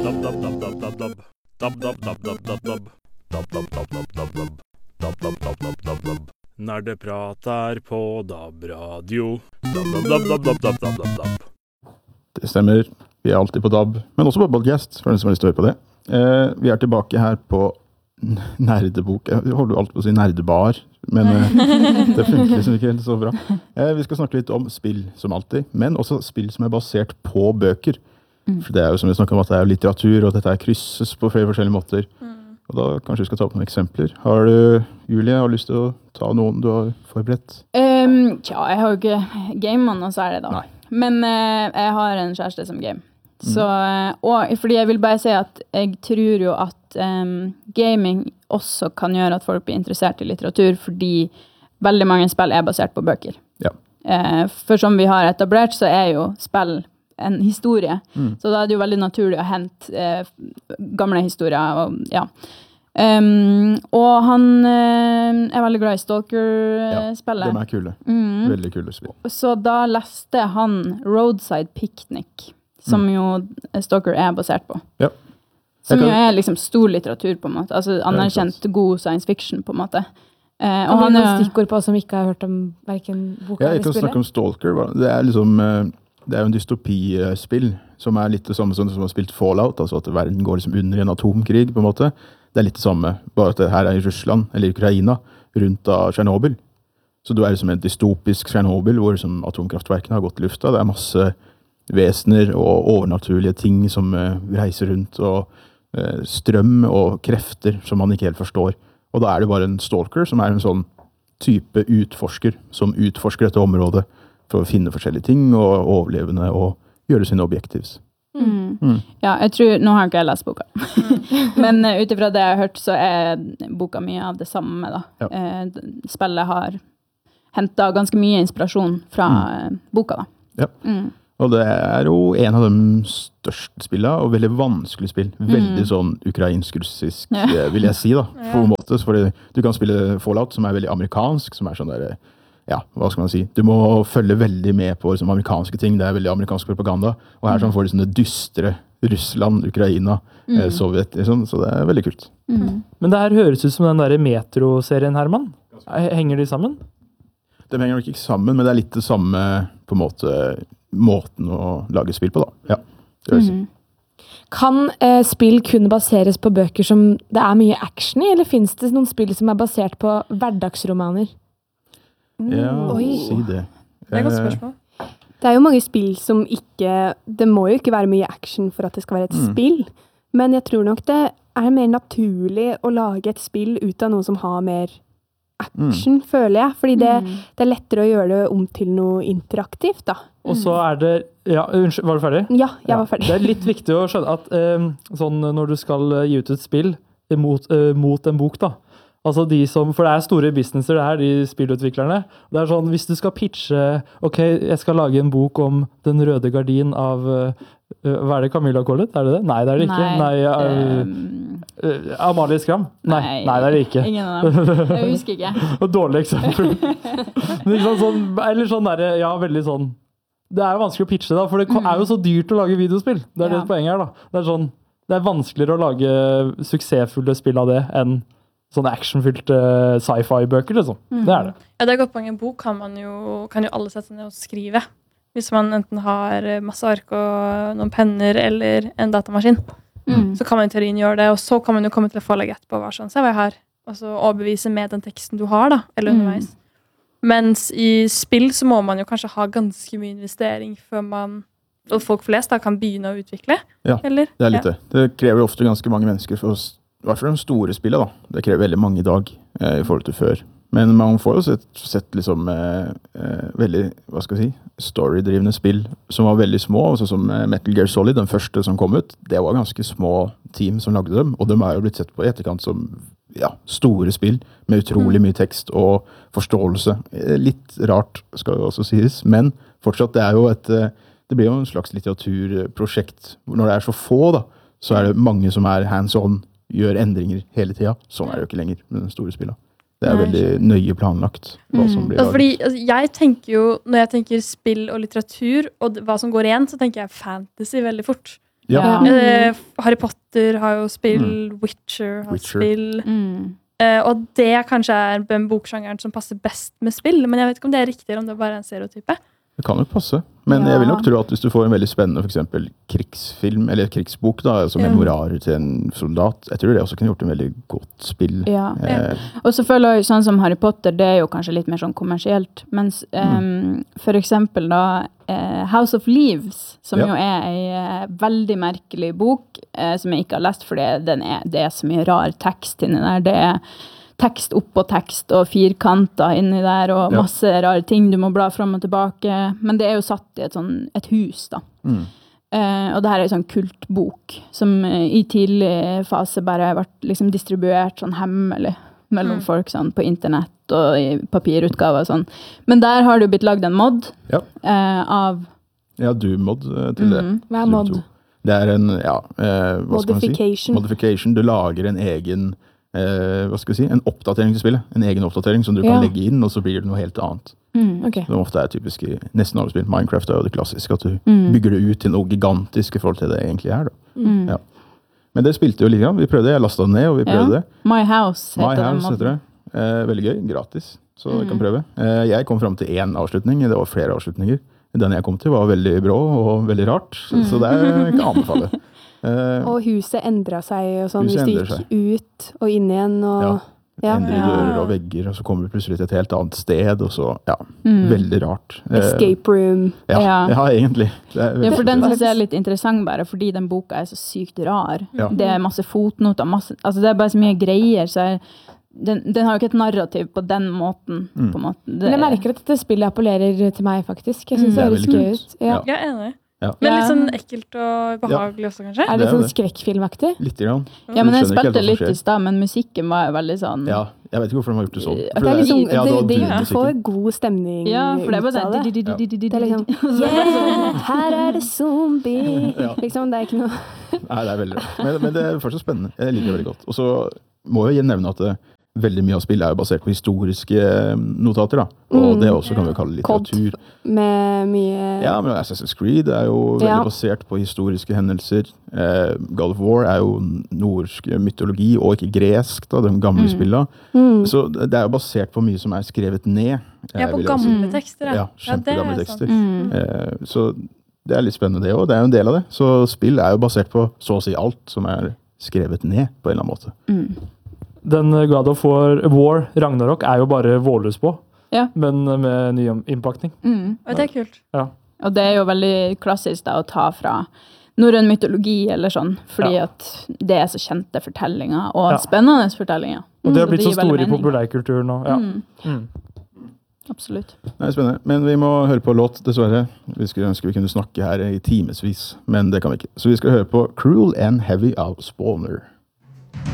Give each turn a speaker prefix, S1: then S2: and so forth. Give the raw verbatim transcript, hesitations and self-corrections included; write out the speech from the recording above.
S1: Nerdeprat er på DAB-radio. Det stemmer. Vi er alltid på D A B, men også på podcast, for den som har lyst til å høre på det. Eh, vi er tilbake her på nerdebok. Jeg holder jo alltid på å si nerdebar, men eh, det funker liksom ikke helt så bra. Eh, vi skal snakke litt om spill, som alltid, men også spill som er basert på bøker. Mm. For det er jo som vi snakker om at det er litteratur, og dette er krysses på flere forskjellige måter. Mm. Og da kanskje vi skal ta opp noen eksempler. Har du, Julie, har du lyst til å ta noen du har forberedt?
S2: Um, tja, jeg har jo ikke gamet noe særlig da.
S1: Nei.
S2: Men uh, jeg har en kjæreste som game. Så, og fordi jeg vil bare si at jeg tror jo at um, gaming også kan gjøre at folk blir interessert i litteratur, fordi veldig mange spill er basert på bøker.
S1: Ja.
S2: Uh, for som vi har etablert, så er jo spill en historie. Mm. Så da er det jo veldig naturlig å hente uh, gamle historier. Og, ja. Um, og han uh, er veldig glad i Stalker-spillet.
S1: Ja, de er kule. Mm. Veldig kule spill.
S2: Så da leste han Roadside Picnic, som jo Stalker er basert på. Ja. Som kan... jo er liksom stor litteratur på en måte. Altså anerkjent god science fiction på en måte.
S3: Eh, og han har noen stikkord på som ikke har hørt om hverken boka
S1: ja, eller spillet. Ja, jeg kan snakke om Stalker. Det er liksom, det er jo en dystopispill som er litt det samme som som har spilt Fallout, altså at verden går liksom under en atomkrig på en måte. Det er litt det samme, bare at det her er i Russland, eller Ukraina, rundt av Chernobyl. Så du er liksom en dystopisk Chernobyl, hvor liksom atomkraftverkene har gått i lufta. Det er masse vesener og overnaturlige ting som uh, reiser rundt, og uh, strøm og krefter som man ikke helt forstår. Og da er det bare en stalker som er en sånn type utforsker, som utforsker dette området for å finne forskjellige ting og overlevende og gjøre sine objectives.
S2: Mm. Mm. Ja, jeg tror, nå har ikke jeg lest boka, men uh, utifra det jeg har hørt, så er boka mye av det samme da. Ja. Uh, spillet har hentet ganske mye inspirasjon fra mm. uh, boka da. Ja. Mm.
S1: Og det er jo en av de største spillene, og veldig vanskelig spill. Veldig mm. sånn ukrainsk-russisk, ja. vil jeg si da, på en måte. Fordi du kan spille Fallout, som er veldig amerikansk, som er sånn der, ja, hva skal man si? Du må følge veldig med på liksom, amerikanske ting, det er veldig amerikansk propaganda. Og her sånn får du sånne dystre Russland, Ukraina, mm. eh, Sovjet, liksom, så det er veldig kult.
S4: Mm. Men det her høres ut som den der Metro-serien, Herman. Henger de sammen?
S1: De henger nok ikke sammen, men det er litt det samme på en måte... måten å lage spill på da. Ja, det vil jeg si.
S3: Mm. Kan eh, spill kun baseres på bøker som det er mye action i, eller finnes det noen spill som er basert på hverdagsromaner?
S1: Mm. Ja, Oi. si det.
S5: Det er et godt spørsmål.
S3: Det er jo mange spill som ikke, det må jo ikke være mye action for at det skal være et mm. spill, men jeg tror nok det er mer naturlig å lage et spill ut av noe som har mer action, mm. føler jeg. Fordi det, mm. det er lettere å gjøre det om til noe interaktivt, da.
S4: Og så er det... Ja, unnskyld, var du ferdig?
S3: Ja, jeg var ferdig.
S4: Det er litt viktig å skjønne at um, sånn, når du skal gi ut et spill mot, uh, mot en bok, da. Altså de som... For det er store businesser det her, de spillutviklerne. Det er sånn, hvis du skal pitche... Ok, jeg skal lage en bok om Den røde gardin av... Uh, hva er det, Camilla Collett? Er det det? Nei, det er det ikke. Nei, Nei uh, uh, Amalie Skram? Nei, nei, nei, det er det ikke.
S2: Ingen av dem. Jeg husker ikke.
S4: Dårlig eksempel. Men ikke sånn, eller sånn der, ja, veldig sånn. Det er jo vanskelig å pitche da, for det er jo så dyrt å lage videospill. Det er ja. det poenget her da. Det er sånn, det er vanskeligere å lage suksessfulle spill av det enn sånne actionfylte sci-fi-bøker, liksom. Mm. Det er det.
S5: Ja, det er godt poeng. En bok kan man jo, kan jo alle sette seg ned og skrive. Hvis man enten har masse ark og noen penner eller en datamaskin, mm. så kan man i teorien gjøre det, og så kan man jo komme til å forlegge etterpå hva sånn, se hva jeg har, og så overbevise med den teksten du har da, eller underveis. Mm. Mens i spill så må man jo kanskje ha ganske mye investering før man, og folk flest da kan begynne å utvikle,
S1: ja,
S5: eller?
S1: Det er litt det.
S5: Ja.
S1: Det krever ofte ganske mange mennesker for å, i hvert fall de store spillene da. Det krever veldig mange i dag eh, i forhold til før. Men man får jo sett, sett liksom eh, eh, veldig, hva skal jeg si, storydrivende spill som var veldig små, altså som Metal Gear Solid, den første som kom ut, det var ganske små team som lagde dem, og de er jo blitt sett på i etterkant som ja, store spill med utrolig mye tekst og forståelse. Litt rart skal det også sies, men fortsatt det er jo et, det blir jo en slags litteraturprosjekt. Når det er så få da, så er det mange som er hands-on, gjør endringer hele tiden. Sånn er det jo ikke lenger med den store spillet. Det er veldig nøye planlagt hva som blir
S5: laget. Fordi altså, jeg tenker jo, når jeg tenker spill og litteratur, og hva som går igjen, så tenker jeg fantasy veldig fort.
S1: Ja.
S2: Ja.
S5: Eh, Harry Potter har jo spill, Witcher har
S1: Witcher.
S5: spill.
S2: Mm.
S5: Eh, og det kanskje er den boksjangeren som passer best med spill, men jeg vet ikke om det er riktig, eller om det bare er en stereotype.
S1: Det kan nok passe. Men
S2: Ja.
S1: jeg vil nok tro at hvis du får en veldig spennende for eksempel krigsfilm, eller krigsbok, da, altså
S5: Ja.
S1: memorarer til en soldat, jeg tror det også kunne gjort en veldig godt spill.
S2: Ja.
S1: Eh,
S2: Og selvfølgelig sånn som Harry Potter, det er jo kanskje litt mer sånn kommersielt, mens um, for eksempel da eh, House of Leaves, som
S1: Ja.
S2: jo er en eh, veldig merkelig bok, eh, som jeg ikke har lest, fordi den er, det er så mye rar tekst inni der. Det er tekst opp og tekst og firkanter inni der, og
S1: Ja.
S2: masse rare ting du må bla fram og tilbake. Men det er jo satt i et, sånn, et hus, da.
S1: mm.
S2: Eh, og det her er en sånn kultbok som eh, i tidlig fase bare ble liksom distribuert sånn hemmelig mellom
S5: Mm.
S2: folk sånn på internett og i papirutgaver og sånn. Men der har det jo blitt lagd en mod
S1: Ja.
S2: eh, av
S1: Ja, Doom-mod eh, til det.
S2: Mhm.
S3: Hva er
S1: Doom
S3: mod?
S1: to. Det er en, ja, eh, hva skal man si?
S3: Modification.
S1: Modification. Du lager en egen, eh, hva skal vi si, en oppdatering til spillet. En egen oppdatering som du kan
S3: Ja.
S1: legge inn, og så blir det noe helt annet.
S2: mm,
S3: Ok.
S1: Som ofte er typisk i nesten alle spill. Minecraft er jo det klassiske, at du
S2: Mm.
S1: bygger det ut til noe gigantisk i forhold til det egentlig er. Da.
S2: mm.
S1: Ja. Men det spilte jo litt, ja. Vi prøvde, jeg lastet den ned, og vi
S2: Ja.
S1: prøvde det.
S2: My House heter
S1: My
S2: den
S1: House
S2: modden.
S1: heter det. Eh, veldig gøy, gratis, så jeg kan
S2: Mm.
S1: prøve. Eh, jeg kom fram til én avslutning, det var flere avslutninger. Den jeg kom til var veldig brå og veldig rart, så,
S2: Mm.
S1: så det er ikke å anbefale. Eh,
S3: Og huset endra seg og sånn,
S1: Huset
S3: hvis du
S1: endrer
S3: gikk ut og inn igjen og
S1: Ja.
S3: ja.
S1: Endrer
S2: Ja.
S1: dører og vegger, og så kommer vi plutselig til et helt annet sted, og så, ja,
S2: Mm.
S1: veldig rart. Eh,
S3: Escape room.
S1: Ja,
S2: Ja.
S1: ja, egentlig. Det er
S2: Ja,
S1: veldig
S2: for den
S1: spennende.
S2: synes jeg er litt interessant bare, fordi den boka er så sykt rar.
S1: Ja.
S2: Det er masse fotnoter, masse, altså det er bare så mye greier, så jeg, den, den har jo ikke et narrativ på den måten,
S1: Mm.
S2: på en måte. Det,
S3: Men jeg merker at dette spillet appellerer til meg, faktisk. Jeg
S2: Mm.
S3: syns det
S1: Det er
S3: høres
S1: veldig
S3: gøy
S1: kult.
S3: ut. Ja.
S1: Ja.
S5: Jeg er enig.
S1: Ja.
S5: Men
S2: Ja.
S5: litt sånn ekkelt og behagelig også, kanskje?
S3: Er det
S1: Det er
S3: sånn
S1: jo det.
S3: skrekkfilmaktig?
S1: Litt grann.
S2: Ja, men
S1: Du
S2: jeg
S1: skjønner ikke helt
S2: spilte
S1: hva som
S2: litt
S1: skjer.
S2: i stad, men musikken var jo veldig sånn...
S1: Ja, jeg vet ikke hvorfor de har gjort det sånn.
S2: Det
S1: For
S3: Det er liksom,
S1: ja,
S3: det,
S1: var
S3: det,
S1: Doom-musikken.
S3: får god stemning
S2: Ja, for det er bare
S3: ut av det.
S2: sånn...
S3: Det er liksom
S2: Det
S3: Yeah, her er det zombie!
S1: Ja.
S3: Liksom, det er ikke noe
S1: Nei, det er veldig rart. Men, men det er fortsatt spennende. Jeg liker det veldig godt. Og så må jeg nevne at det, veldig mye av spillet er jo basert på historiske eh, notater, da. Og
S3: Mm.
S1: det også kan vi kalle
S3: Cod.
S1: litteratur.
S3: med mye
S1: Ja, men Assassin's Creed er jo veldig
S3: Ja.
S1: basert på historiske hendelser. Eh, God of War er jo norsk mytologi, og ikke gresk, da, de gamle
S2: Mm.
S1: spillene.
S3: mm.
S1: Så det er jo basert på mye som er skrevet ned.
S5: Ja,
S1: eh,
S5: på
S1: vil jeg si.
S5: gamle
S2: Mm.
S5: tekster,
S1: Ja, kjempegamle
S5: det er
S1: tekster.
S5: sant.
S2: Mm.
S1: Eh, så det er litt spennende det også. Det er jo en del av det. Så spill er jo basert på så å si alt som er skrevet ned på en eller annen måte.
S2: Mm.
S4: Den God of War, War Ragnarok er jo bare vårløs på,
S2: Ja.
S4: men med ny innpakning.
S2: Mm.
S5: Og det er kult.
S4: Ja.
S2: Og det er jo veldig klassisk da, å ta fra norrøn mytologi eller sånn, fordi
S4: Ja.
S2: at det er så kjente fortellinger, og
S4: Ja.
S2: spennende fortellinger.
S4: Og det har
S2: Så
S4: blitt så
S2: gir veldig
S4: store i
S2: mening.
S4: populærkulturen nå. Ja.
S2: Mm.
S4: Mm.
S2: Absolutt.
S1: Det er spennende. Men vi må høre på låt, dessverre. Vi skulle ønske vi kunne snakke her i timevis, men det kan vi ikke. Så vi skal høre på Cruel and Heavy av Spawner.